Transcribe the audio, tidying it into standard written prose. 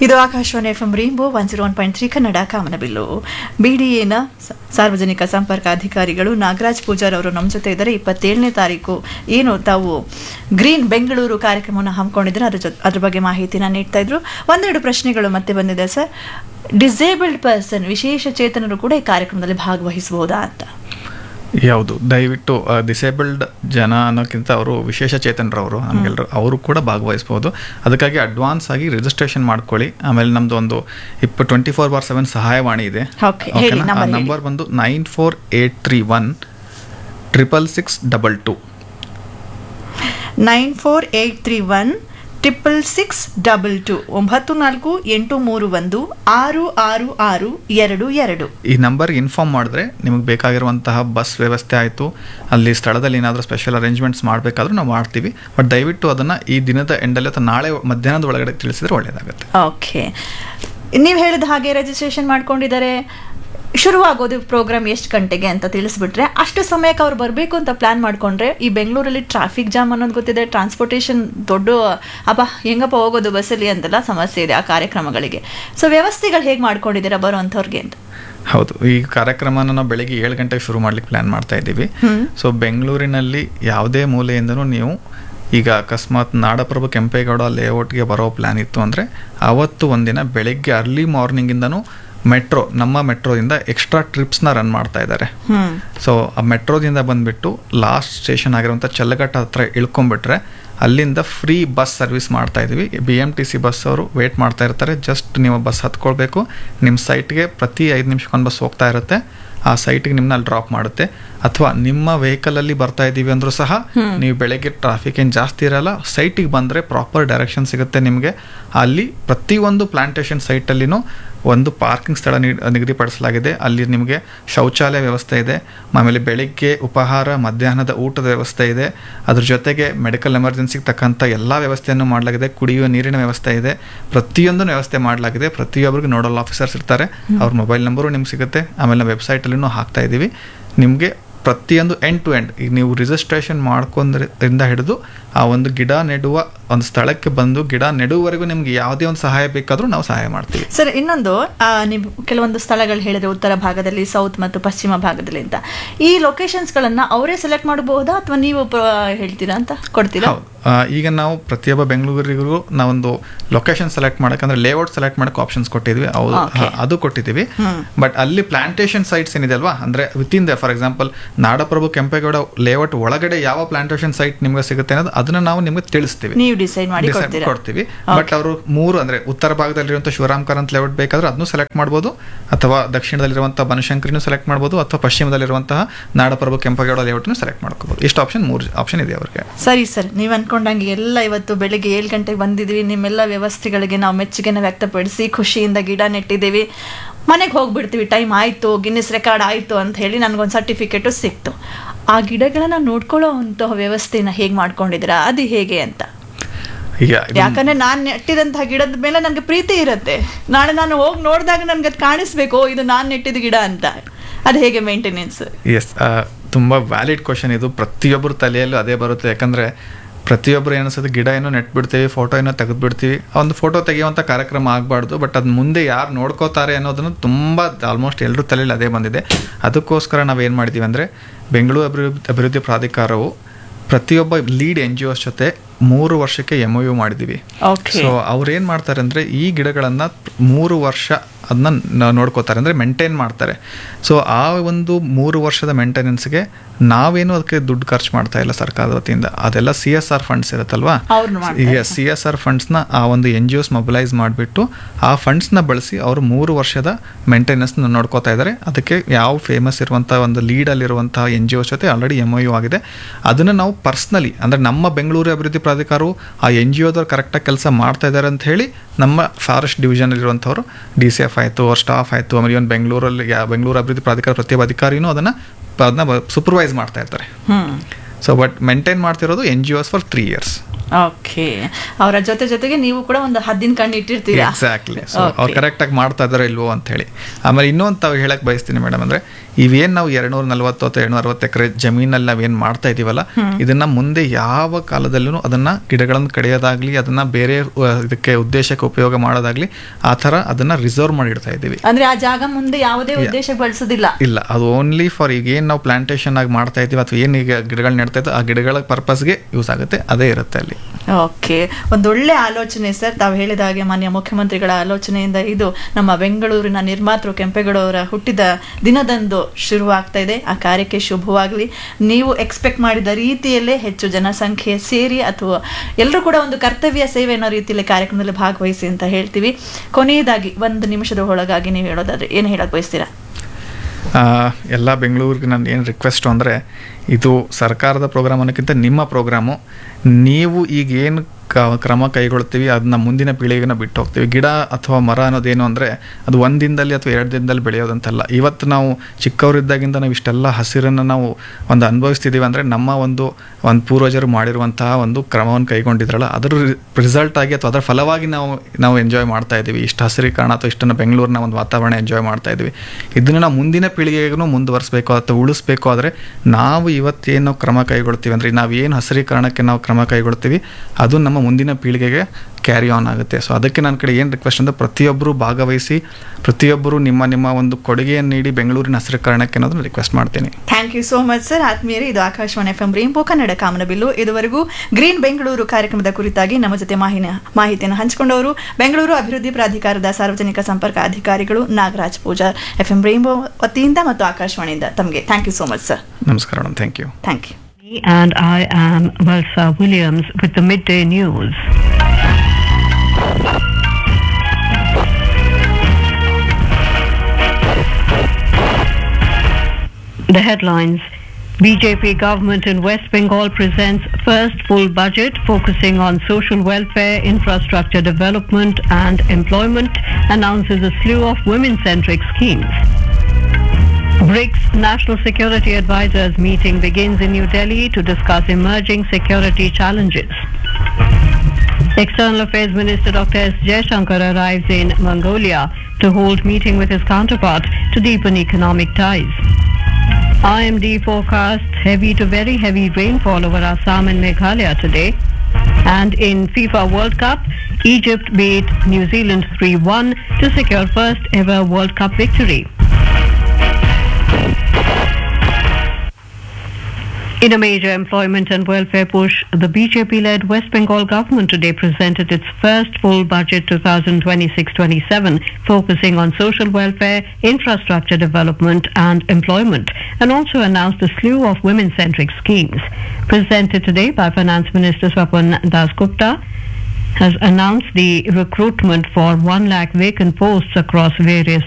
ಇದು Akashvani F M rainbow 101.3 Kannada ಕಾಮನಬಿಲ್ಲು. BDAನ ಸಾರ್ವಜನಿಕ ಸಂಪರ್ಕ ಅಧಿಕಾರಿಗಳು ನಾಗರಾಜ್ ಪೂಜಾರ್ ಅವರು ನಮ್ಮ ಜೊತೆ ಇದ್ದಾರೆ. 27ನೇ ತಾರೀಕು ಏನು ತಾವು ಗ್ರೀನ್ ಬೆಂಗಳೂರು ಕಾರ್ಯಕ್ರಮವನ್ನು ಹಮ್ಮಿಕೊಂಡಿದ್ರೆ ಅದ್ರ ಬಗ್ಗೆ ಮಾಹಿತಿನ ನೀಡ್ತಾ ಇದ್ರು. ಒಂದೆರಡು ಪ್ರಶ್ನೆಗಳು ಮತ್ತೆ ಬಂದಿದೆ ಸರ್. ಡಿಸೇಬಲ್ಡ್ ಪರ್ಸನ್, ವಿಶೇಷ ಚೇತನರು ಕೂಡ ಈ ಕಾರ್ಯಕ್ರಮದಲ್ಲಿ ಭಾಗವಹಿಸಬಹುದಾ ಅಂತ? ಯಾವುದು, ದಯವಿಟ್ಟು ಡಿಸೇಬಲ್ಡ್ ಜನ ಅನ್ನೋಕ್ಕಿಂತ ಅವರು ವಿಶೇಷ ಚೇತನರವರು, ನಮಗೆಲ್ಲರೂ ಅವರು ಕೂಡ ಭಾಗವಹಿಸ್ಬೋದು. ಅದಕ್ಕಾಗಿ ಅಡ್ವಾನ್ಸ್ ಆಗಿ ರಿಜಿಸ್ಟ್ರೇಷನ್ ಮಾಡ್ಕೊಳ್ಳಿ. ಆಮೇಲೆ ನಮ್ಮದು ಒಂದು 24/7 ಸಹಾಯವಾಣಿ ಇದೆ. ನಂಬರ್ ಬಂದು 9483166622 9483166622 9483166622. ಈ ನಂಬರ್ಗೆ ಇನ್ಫಾರ್ಮ್ ಮಾಡಿದ್ರೆ ನಿಮಗೆ ಬೇಕಾಗಿರುವಂತಹ ಬಸ್ ವ್ಯವಸ್ಥೆ ಆಯಿತು, ಅಲ್ಲಿ ಸ್ಥಳದಲ್ಲಿ ಏನಾದರೂ ಸ್ಪೆಷಲ್ ಅರೇಂಜ್ಮೆಂಟ್ಸ್ ಮಾಡಬೇಕಾದ್ರೂ ನಾವು ಮಾಡ್ತೀವಿ. ಬಟ್ ದಯವಿಟ್ಟು ಅದನ್ನು ಈ ದಿನದ ಎಂಡಲ್ಲಿ ಅಥವಾ ನಾಳೆ ಮಧ್ಯಾಹ್ನದ ಒಳಗಡೆ ತಿಳಿಸಿದ್ರೆ ಒಳ್ಳೆಯದಾಗುತ್ತೆ. ಓಕೆ, ನೀವು ಹೇಳಿದ ಹಾಗೆ ರಿಜಿಸ್ಟ್ರೇಷನ್ ಮಾಡ್ಕೊಂಡಿದ್ದಾರೆ. ಶುರುವಾಗೋದು ಪ್ರೋಗ್ರಾಮ್ ಎಷ್ಟು ಗಂಟೆಗೆ ಅಂತ ತಿಳಿಸ್ಬಿಟ್ರೆ ಅಷ್ಟು ಸಮಯಕ್ಕೆ ಅವ್ರು ಬರಬೇಕು ಅಂತ ಪ್ಲಾನ್ ಮಾಡ್ಕೊಂಡ್ರೆ, ಈ ಬೆಂಗಳೂರಲ್ಲಿ ಟ್ರಾಫಿಕ್ ಜಾಮ್ ಅನ್ನೋದು ಗೊತ್ತಿದೆ, ಟ್ರಾನ್ಸ್ಪೋರ್ಟೇಷನ್ ದೊಡ್ಡ ಹೆಂಗಪ್ಪ ಹೋಗೋದು ಬಸ್ಸಲ್ಲಿ ಅಂತೆಲ್ಲ ಸಮಸ್ಯೆ ಇದೆ ಆ ಕಾರ್ಯಕ್ರಮಗಳಿಗೆ. ಸೊ ವ್ಯವಸ್ಥೆಗಳು ಹೇಗೆ ಮಾಡ್ಕೊಂಡಿದ್ದೀರಾ ಬರುವಂಥವ್ರಿಗೆ ಅಂತ? ಹೌದು, ಈ ಕಾರ್ಯಕ್ರಮನ ನಾವು ಬೆಳಿಗ್ಗೆ 7 ಗಂಟೆಗೆ ಶುರು ಮಾಡ್ಲಿಕ್ಕೆ ಪ್ಲಾನ್ ಮಾಡ್ತಾ ಇದ್ದೀವಿ. ಸೊ ಬೆಂಗಳೂರಿನಲ್ಲಿ ಯಾವುದೇ ಮೂಲೆಯಿಂದನೂ ನೀವು ಈಗ ಅಕಸ್ಮಾತ್ ನಾಡಪ್ರಭು ಕೆಂಪೇಗೌಡ ಲೇಔಟ್ಗೆ ಬರೋ ಪ್ಲ್ಯಾನ್ ಇತ್ತು ಅಂದರೆ ಅವತ್ತು ಒಂದಿನ ಬೆಳಿಗ್ಗೆ ಅರ್ಲಿ ಮಾರ್ನಿಂಗಿಂದನೂ ನಮ್ಮ ಮೆಟ್ರೋದಿಂದ ಎಕ್ಸ್ಟ್ರಾ ಟ್ರಿಪ್ಸ್ನ ರನ್ ಮಾಡ್ತಾ ಇದ್ದಾರೆ. ಸೊ ಆ ಮೆಟ್ರೋದಿಂದ ಬಂದುಬಿಟ್ಟು ಲಾಸ್ಟ್ ಸ್ಟೇಷನ್ ಆಗಿರುವಂಥ ಚಲ್ಲಘಟ್ಟ ಹತ್ರ ಇಳ್ಕೊಂಡ್ಬಿಟ್ರೆ ಅಲ್ಲಿಂದ ಫ್ರೀ ಬಸ್ ಸರ್ವಿಸ್ ಮಾಡ್ತಾ ಇದ್ದೀವಿ. BMTC ಬಸ್ ಅವರು ವೇಟ್ ಮಾಡ್ತಾ ಇರ್ತಾರೆ. ಜಸ್ಟ್ ನೀವು ಬಸ್ ಹತ್ಕೊಳ್ಬೇಕು, ನಿಮ್ಮ ಸೈಟ್ಗೆ ಪ್ರತಿ 5 ನಿಮಿಷಕ್ಕೊಂದು ಬಸ್ ಹೋಗ್ತಾ ಇರುತ್ತೆ. ಆ ಸೈಟ್ಗೆ ನಿಮ್ಮನ್ನ ಅಲ್ಲಿ ಡ್ರಾಪ್ ಮಾಡುತ್ತೆ. ಅಥವಾ ನಿಮ್ಮ ವೆಹಿಕಲಲ್ಲಿ ಬರ್ತಾ ಇದ್ದೀವಿ ಅಂದರೂ ಸಹ ನೀವು ಬೆಳಗ್ಗೆ ಟ್ರಾಫಿಕ್ ಏನು ಜಾಸ್ತಿ ಇರಲ್ಲ, ಸೈಟಿಗೆ ಬಂದರೆ ಪ್ರಾಪರ್ ಡೈರೆಕ್ಷನ್ ಸಿಗುತ್ತೆ ನಿಮಗೆ. ಅಲ್ಲಿ ಪ್ರತಿಯೊಂದು ಪ್ಲಾಂಟೇಶನ್ ಸೈಟಲ್ಲಿನೂ ಒಂದು ಪಾರ್ಕಿಂಗ್ ಸ್ಥಳ ನಿಗದಿಪಡಿಸಲಾಗಿದೆ. ಅಲ್ಲಿ ನಿಮಗೆ ಶೌಚಾಲಯ ವ್ಯವಸ್ಥೆ ಇದೆ. ಆಮೇಲೆ ಬೆಳಿಗ್ಗೆ ಉಪಹಾರ, ಮಧ್ಯಾಹ್ನದ ಊಟದ ವ್ಯವಸ್ಥೆ ಇದೆ. ಅದ್ರ ಜೊತೆಗೆ ಮೆಡಿಕಲ್ ಎಮರ್ಜೆನ್ಸಿಗೆ ತಕ್ಕಂಥ ಎಲ್ಲ ವ್ಯವಸ್ಥೆಯನ್ನು ಮಾಡಲಾಗಿದೆ. ಕುಡಿಯುವ ನೀರಿನ ವ್ಯವಸ್ಥೆ ಇದೆ. ಪ್ರತಿಯೊಂದು ವ್ಯವಸ್ಥೆ ಮಾಡಲಾಗಿದೆ. ಪ್ರತಿಯೊಬ್ಬರಿಗೆ ನೋಡಲ್ ಆಫೀಸರ್ಸ್ ಇರ್ತಾರೆ. ಅವ್ರ ಮೊಬೈಲ್ ನಂಬರು ನಿಮ್ಗೆ ಸಿಗುತ್ತೆ. ಆಮೇಲೆ ವೆಬ್ಸೈಟಲ್ಲಿನೂ ಹಾಕ್ತಾ ಇದ್ದೀವಿ. ನಿಮಗೆ ಪ್ರತಿಯೊಂದು ಎಂಡ್ ಟು ಎಂಡ್, ಈಗ ನೀವು ರಿಜಿಸ್ಟ್ರೇಷನ್ ಮಾಡ್ಕೊಂಡ್ರಿಂದ ಹಿಡಿದು ಆ ಒಂದು ಗಿಡ ನೆಡುವ ಒಂದು ಸ್ಥಳಕ್ಕೆ ಬಂದು ಗಿಡ ನೆಡುವವರೆಗೂ ನಿಮ್ಗೆ ಯಾವುದೇ ಒಂದು ಸಹಾಯ ಬೇಕಾದರೂ ನಾವು ಸಹಾಯ ಮಾಡ್ತೀವಿ. ಸರ್, ಇನ್ನೊಂದು, ನೀವು ಕೆಲವೊಂದು ಸ್ಥಳಗಳು ಹೇಳಿದ್ರೆ ಉತ್ತರ ಭಾಗದಲ್ಲಿ, ಸೌತ್ ಮತ್ತು ಪಶ್ಚಿಮ ಭಾಗದಲ್ಲಿ ಅಂತ, ಈ ಲೊಕೇಶನ್ಸ್ಗಳನ್ನು ಅವರೇ ಸೆಲೆಕ್ಟ್ ಮಾಡಬಹುದಾ ಅಥವಾ ನೀವು ಹೇಳ್ತೀರಾ ಅಂತ ಕೊಡ್ತೀರಾ? ಈಗ ನಾವು ಪ್ರತಿಯೊಬ್ಬ ಬೆಂಗಳೂರಿಗೂ ನಾವೊಂದು ಲೊಕೇಶನ್ ಸೆಲೆಕ್ಟ್ ಮಾಡಕ್ಕಂದ್ರೆ ಲೇಔಟ್ ಸೆಲೆಕ್ಟ್ ಮಾಡಕ್ಕೆ ಆಪ್ಷನ್ಸ್ ಕೊಟ್ಟಿದ್ವಿ. ಅದು ಕೊಟ್ಟಿದ್ದೀವಿ. ಬಟ್ ಅಲ್ಲಿ ಪ್ಲಾಂಟೇಶನ್ ಸೈಟ್ಸ್ ಏನಿದೆ ಅಲ್ವಾ, ಅಂದ್ರೆ ವಿತಿನ್ ದ, ಫಾರ್ ಎಕ್ಸಾಂಪಲ್ ನಾಡಪ್ರಭು ಕೆಂಪೇಗೌಡ ಲೇಔಟ್ ಒಳಗಡೆ ಯಾವ ಪ್ಲಾಂಟೇಶನ್ ಸೈಟ್ ನಿಮ್ಗೆ ಸಿಗುತ್ತೆ ಅನ್ನೋದು ಅದನ್ನ ನಾವು ನಿಮ್ಗೆ ತಿಳಿಸ್ತೀವಿ, ಡಿಸೈಡ್ ಮಾಡಿ ಕೊಡ್ತೀವಿ. ಬಟ್ ಅವರು 3 ಅಂದ್ರೆ ಉತ್ತರ ಭಾಗದಲ್ಲಿರುವಂಥ ಶಿವರಾಮ್ ಕಾರಂತ್ ಲೇಔಟ್ ಬೇಕಾದ್ರೆ ಅದನ್ನು ಸೆಲೆಕ್ಟ್ ಮಾಡ್ಬೋದು, ಅಥವಾ ದಕ್ಷಿಣದಲ್ಲಿರುವಂತಹ ಬನಶಂಕರಿನೂ ಸೆಲೆಕ್ಟ್ ಮಾಡ್ಬೋದು, ಅಥವಾ ಪಶ್ಚಿಮದಲ್ಲಿರುವಂತಹ ನಾಡಪ್ರಭು ಕೆಂಪೇಗೌಡ ಲೇಔಟ್ನು ಸೆಲೆಕ್ಟ್ ಮಾಡ್ಕೋಬಹುದು. ಇಷ್ಟು ಆಪ್ಷನ್, 3 ಆಪ್ಷನ್ ಇದೆ ಅವರಿಗೆ. ಸರಿ ಸರ್, ನೀವು ಅನ್ಕೊಂಡಂಗೆ ಎಲ್ಲ ಇವತ್ತು ಬೆಳಿಗ್ಗೆ 7 ಗಂಟೆಗೆ ಬಂದಿದ್ವಿ. ನಿಮ್ಮೆಲ್ಲ ವ್ಯವಸ್ಥೆಗಳಿಗೆ ನಾವು ಮೆಚ್ಚುಗೆನ ವ್ಯಕ್ತಪಡಿಸಿ ಖುಷಿಯಿಂದ ಗಿಡ ನೆಟ್ಟಿದ್ದೀವಿ. ಮನೆಗೆ ಹೋಗ್ಬಿಡ್ತೀವಿ, ಟೈಮ್ ಆಯಿತು, ಗಿನ್ನಿಸ್ ರೆಕಾರ್ಡ್ ಆಯಿತು ಅಂತ ಹೇಳಿ ನನಗೊಂದು ಸರ್ಟಿಫಿಕೇಟು ಸಿಕ್ತು. ಆ ಗಿಡಗಳನ್ನ ನೋಡ್ಕೊಳ್ಳೋ ಅಂತಹ ವ್ಯವಸ್ಥೆನ ಹೇಗೆ ಮಾಡ್ಕೊಂಡಿದ್ದೀರಾ, ಅದು ಹೇಗೆ ಅಂತ? ಯಾಕಂದ್ರೆ ನಾನು ನೆಟ್ಟಿದಂತಹ ಗಿಡದ ಮೇಲೆ ನನಗೆ ಪ್ರೀತಿ ಇರುತ್ತೆ. ನಾಳೆ ನಾನು ಹೋಗಿ ನೋಡಿದಾಗ ನನಗೆ ಅದು ಕಾಣಿಸ್ಬೇಕು, ಇದು ನಾನು ನೆಟ್ಟಿದ ಗಿಡ ಅಂತ. ಅದು ಹೇಗೆ ಮೇಂಟೆನೆನ್ಸ್? ಎಸ್, ತುಂಬ ವ್ಯಾಲಿಡ್ ಕ್ವಶನ್ ಇದು. ಪ್ರತಿಯೊಬ್ಬರ ತಲೆಯಲ್ಲೂ ಅದೇ ಬರುತ್ತೆ. ಯಾಕಂದರೆ ಪ್ರತಿಯೊಬ್ಬರು ಏನಿಸುತ್ತೆ, ಗಿಡ ಏನೋ ನೆಟ್ಬಿಡ್ತೀವಿ, ಫೋಟೋ ಏನೋ ತೆಗೆದುಬಿಡ್ತೀವಿ. ಒಂದು ಫೋಟೋ ತೆಗೆಯುವಂಥ ಕಾರ್ಯಕ್ರಮ ಆಗಬಾರ್ದು. ಬಟ್ ಅದು ಮುಂದೆ ಯಾರು ನೋಡ್ಕೋತಾರೆ ಅನ್ನೋದನ್ನು ತುಂಬ ಆಲ್ಮೋಸ್ಟ್ ಎಲ್ಲರೂ ತಲೆಯಲ್ಲಿ ಅದೇ ಬಂದಿದೆ. ಅದಕ್ಕೋಸ್ಕರ ನಾವೇನು ಮಾಡಿದ್ದೀವಿ ಅಂದರೆ, ಬೆಂಗಳೂರು ಅಭಿವೃದ್ಧಿ ಪ್ರಾಧಿಕಾರವು ಪ್ರತಿಯೊಬ್ಬ ಲೀಡ್ NGOs ಜೊತೆ 3 ವರ್ಷಕ್ಕೆ MOU ಮಾಡಿದ್ದೀವಿ. ಸೊ ಅವ್ರೇನು ಮಾಡ್ತಾರೆ ಅಂದರೆ, ಈ ಗಿಡಗಳನ್ನು 3 ವರ್ಷ ಅದನ್ನ ನೋಡ್ಕೋತಾರೆ, ಅಂದರೆ ಮೇಂಟೈನ್ ಮಾಡ್ತಾರೆ. ಸೊ ಆ ಒಂದು 3 ವರ್ಷದ ಮೇಂಟೆನೆನ್ಸ್ಗೆ ನಾವೇನು ಅದಕ್ಕೆ ದುಡ್ಡು ಖರ್ಚು ಮಾಡ್ತಾ ಇಲ್ಲ ಸರ್ಕಾರದ ವತಿಯಿಂದ. ಅದೆಲ್ಲ CSR ಫಂಡ್ಸ್ ಇರುತ್ತಲ್ವಾ, CSR ಫಂಡ್ಸ್ನ ಆ ಒಂದು NGOs ಮೊಬಿಲೈಸ್ ಮಾಡಿಬಿಟ್ಟು ಆ ಫಂಡ್ಸ್ನ ಬಳಸಿ ಅವರು 3 ವರ್ಷದ ಮೇಂಟೆನೆನ್ಸ್ನ ನೋಡ್ಕೋತಾ ಇದ್ದಾರೆ. ಅದಕ್ಕೆ ಯಾವ ಫೇಮಸ್ ಇರುವಂಥ ಒಂದು ಲೀಡಲ್ಲಿರುವಂಥ NGOs ಜೊತೆ ಆಲ್ರೆಡಿ MOU ಆಗಿದೆ. ಅದನ್ನು ನಾವು ಪರ್ಸ್ನಲಿ, ಅಂದರೆ ನಮ್ಮ ಬೆಂಗಳೂರು ಅಭಿವೃದ್ಧಿ ಪ್ರಾಧಿಕಾರವು ಆ NGOದವ್ರು ಕರೆಕ್ಟಾಗಿ ಕೆಲಸ ಮಾಡ್ತಾ ಇದ್ದಾರೆ ಅಂತ ಹೇಳಿ ನಮ್ಮ ಫಾರೆಸ್ಟ್ ಡಿವಿಷನಲ್ಲಿರುವಂಥವ್ರು DCF ಆಯಿತು, ಅವ್ರ ಸ್ಟಾಫ್ ಆಯಿತು, ಆಮೇಲೆ ಇವನ್ ಬೆಂಗಳೂರು ಅಭಿವೃದ್ಧಿ ಪ್ರಾಧಿಕಾರ ಪ್ರತಿಯೊಬ್ಬ ಅಧಿಕಾರಿನೂ ಅದನ್ನ ಸೂಪರ್ವೈಸ್ ಮಾಡ್ತಾ ಇರ್ತಾರೆ. ಸೊ ಬಟ್ ಮೇಂಟೈನ್ ಮಾಡ್ತಿರೋದು NGOs ಫಾರ್ 3 years. ಓಕೆ, ಅವರ ಜೊತೆಗೆ ನೀವು ಕೂಡ ಒಂದು ಹದ್ದಿನ ಕಣ್ಣು ಇಟ್ಟಿರ್ತೀರಾ. ಎಕ್ಸಾಕ್ಟ್ಲಿ. ಸೊ ಅವ್ರು ಕರೆಕ್ಟಾಗಿ ಮಾಡ್ತಾ ಇದಾರೋ ಇಲ್ವೋ ಅಂತ ಹೇಳಿ. ಆಮೇಲೆ ಇನ್ನೊಂದು ತಾವು ಹೇಳಕ್ ಬಯಸ್ತೀನಿ ಮೇಡಮ್, ಅಂದರೆ ಇವೇನು ನಾವು 240 ಅಥವಾ 260 ಎಕರೆ ಜಮೀನಲ್ಲಿ ನಾವೇನು ಮಾಡ್ತಾ ಇದೀವಲ್ಲ, ಇದನ್ನ ಮುಂದೆ ಯಾವ ಕಾಲದಲ್ಲೂ ಅದನ್ನ ಗಿಡಗಳನ್ನು ಕಡಿಯೋದಾಗ್ಲಿ, ಅದನ್ನ ಬೇರೆ ಇದಕ್ಕೆ ಉದ್ದೇಶಕ್ಕೆ ಉಪಯೋಗ ಮಾಡೋದಾಗ್ಲಿ, ಆ ಥರ ಅದನ್ನ ರಿಸರ್ವ್ ಮಾಡಿ ಇಡ್ತಾ ಇದ್ದೀವಿ. ಅಂದ್ರೆ ಆ ಜಾಗ ಮುಂದೆ ಯಾವುದೇ ಉದ್ದೇಶಕ್ಕೆ ಬಳಸೋದಿಲ್ಲ. ಇಲ್ಲ, ಅದು ಓನ್ಲಿ ಫಾರ್ ಈಗ ಏನು ನಾವು ಪ್ಲಾಂಟೇಶನ್ ಆಗಿ ಮಾಡ್ತಾ ಇದ್ದೀವಿ ಅಥವಾ ಏನು ಈಗ ಗಿಡಗಳು ನೆಡ್ತಾ ಇದ್ದೀವಿ, ಆ ಗಿಡಗಳ ಪರ್ಪಸ್ಗೆ ಯೂಸ್ ಆಗುತ್ತೆ, ಅದೇ ಇರುತ್ತೆ ಅಲ್ಲಿ. ಓಕೆ, ಒಂದೊಳ್ಳೆ ಆಲೋಚನೆ ಸರ್. ತಾವು ಹೇಳಿದ ಹಾಗೆ ಮಾನ್ಯ ಮುಖ್ಯಮಂತ್ರಿಗಳ ಆಲೋಚನೆಯಿಂದ ಇದು ನಮ್ಮ ಬೆಂಗಳೂರಿನ ನಿರ್ಮಾತೃ ಕೆಂಪೇಗೌಡ ಅವರ ಹುಟ್ಟಿದ ದಿನದಂದು ಶುರುವಾಗ್ತಾ ಇದೆ. ಆ ಕಾರ್ಯಕ್ಕೆ ಶುಭವಾಗಲಿ. ನೀವು ಎಕ್ಸ್ಪೆಕ್ಟ್ ಮಾಡಿದ ರೀತಿಯಲ್ಲೇ ಹೆಚ್ಚು ಜನಸಂಖ್ಯೆ ಸೇರಿ ಅಥವಾ ಎಲ್ಲರೂ ಕೂಡ ಒಂದು ಕರ್ತವ್ಯ ಸೇವೆ ಅನ್ನೋ ರೀತಿಯಲ್ಲಿ ಕಾರ್ಯಕ್ರಮದಲ್ಲಿ ಭಾಗವಹಿಸಿ ಅಂತ ಹೇಳ್ತೀವಿ. ಕೊನೆಯದಾಗಿ 1 ನಿಮಿಷದ ಒಳಗಾಗಿ ನೀವು ಹೇಳೋದಾದ್ರೆ ಏನು ಹೇಳಕ್ ಬಯಸ್ತೀರಾ? ಎಲ್ಲ ಬೆಂಗಳೂರಿಗೆ ನಾನು ಏನು ರಿಕ್ವೆಸ್ಟು ಅಂದರೆ, ಇದು ಸರ್ಕಾರದ ಪ್ರೋಗ್ರಾಮ್ ಅನ್ನೋಕ್ಕಿಂತ ನಿಮ್ಮ ಪ್ರೋಗ್ರಾಮು. ನೀವು ಈಗ ಏನು ಕ್ರಮ ಕೈಗೊಳ್ತೀವಿ ಅದನ್ನ ಮುಂದಿನ ಪೀಳಿಗೆನ ಬಿಟ್ಟು ಹೋಗ್ತೀವಿ. ಗಿಡ ಅಥವಾ ಮರ ಅನ್ನೋದೇನು ಅಂದರೆ ಅದು 1 ದಿನದಲ್ಲಿ ಅಥವಾ 2 ದಿನದಲ್ಲಿ ಬೆಳೆಯೋದಂತಲ್ಲ. ಇವತ್ತು ನಾವು ಚಿಕ್ಕವರಿದ್ದಾಗಿಂದ ನಾವು ಇಷ್ಟೆಲ್ಲ ಹಸಿರನ್ನು ನಾವು ಒಂದು ಅನುಭವಿಸ್ತಿದ್ದೀವಿ ಅಂದರೆ ನಮ್ಮ ಒಂದು ಪೂರ್ವಜರು ಮಾಡಿರುವಂತಹ ಒಂದು ಕ್ರಮವನ್ನು ಕೈಗೊಂಡಿದ್ರಲ್ಲ, ಅದರ ರಿಸಲ್ಟ್ ಆಗಿ ಅಥವಾ ಅದರ ಫಲವಾಗಿ ನಾವು ಎಂಜಾಯ್ ಮಾಡ್ತಾ ಇದ್ದೀವಿ. ಇಷ್ಟು ಹಸಿರೀಕರಣ ಅಥವಾ ಇಷ್ಟನ್ನು ಬೆಂಗಳೂರಿನ ಒಂದು ವಾತಾವರಣ ಎಂಜಾಯ್ ಮಾಡ್ತಾ ಇದ್ದೀವಿ. ಇದನ್ನು ನಾವು ಮುಂದಿನ ಪೀಳಿಗೆಗೂ ಮುಂದುವರಿಸಬೇಕು ಅಥವಾ ಉಳಿಸ್ಬೇಕು. ಆದರೆ ನಾವು ಇವತ್ತೇನು ಕ್ರಮ ಕೈಗೊಳ್ತೀವಿ ಅಂದರೆ, ನಾವೇನು ಹಸಿರೀಕರಣಕ್ಕೆ ನಾವು ಕ್ರಮ ಕೈಗೊಳ್ತೀವಿ ಅದು ನಮ್ಮ ಮುಂದಿನ ಪೀಳಿಗೆಗೆ ಕ್ಯಾರಿ ಆನ್ ಆಗುತ್ತೆ. ಸೊ ಅದಕ್ಕೆ ನನ್ನ ಕಡೆ ಏನು ರಿಕ್ವೆಸ್ಟ್ ಅಂದರೆ, ಪ್ರತಿಯೊಬ್ಬರು ಭಾಗವಹಿಸಿ, ಪ್ರತಿಯೊಬ್ಬರು ನಿಮ್ಮ ಒಂದು ಕೊಡುಗೆಯನ್ನು ನೀಡಿ ಬೆಂಗಳೂರಿನ ಹಸಿರೀಕರಣಕ್ಕೆ ಅನ್ನೋದನ್ನು ರಿಕ್ವೆಸ್ಟ್ ಮಾಡ್ತೀನಿ. Thank you so much sir. ಆತ್ಮೀಯರೇ, ಇದು ಆಕಾಶವಾಣಿ FM ರೈನ್ಬೋ ಕನ್ನಡ ಕಾಮನಬಿಲ್ಲು. ಇದುವರೆಗೂ ಗ್ರೀನ್ ಬೆಂಗಳೂರು ಕಾರ್ಯಕ್ರಮದ ಕುರಿತಾಗಿ ನಮ್ಮ ಜೊತೆ ಮಾಹಿತಿಯನ್ನು ಹಂಚಿಕೊಂಡವರು ಬೆಂಗಳೂರು ಅಭಿವೃದ್ಧಿ ಪ್ರಾಧಿಕಾರದ ಸಾರ್ವಜನಿಕ ಸಂಪರ್ಕ ಅಧಿಕಾರಿಗಳು ನಾಗರಾಜ್ ಪೂಜಾರ್. FM ರೈನ್ಬೋ ವತಿಯಿಂದ ಮತ್ತು ಆಕಾಶವಾಣಿಯಿಂದ ತಮಗೆ thank you so much sir. ನಮಸ್ಕಾರ madam. Thank you. Thank you. And I am Valsa Williams with the Midday News. The headlines. BJP government in West Bengal presents first full budget focusing on social welfare, infrastructure development and employment, announces a slew of women-centric schemes. BRICS National Security Advisors meeting begins in New Delhi to discuss emerging security challenges. External Affairs Minister Dr. S. Jaishankar arrives in Mongolia to hold meeting with his counterpart to deepen economic ties. IMD forecasts heavy to very heavy rainfall over Assam and Meghalaya today. And in FIFA World Cup, Egypt beat New Zealand 3-1 to secure first ever World Cup victory. In a major employment and welfare push, the BJP-led West Bengal government today presented its first full budget 2026-27, focusing on social welfare, infrastructure development and employment, and also announced a slew of women-centric schemes. Presented today by Finance Minister Swapan Dasgupta, has announced the recruitment for 1 lakh vacant posts across various